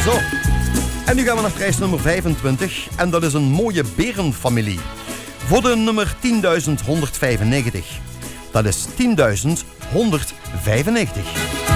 Zo. En nu gaan we naar prijs nummer 25. En dat is een mooie berenfamilie. Voor de nummer 10.195. Dat is 10.195.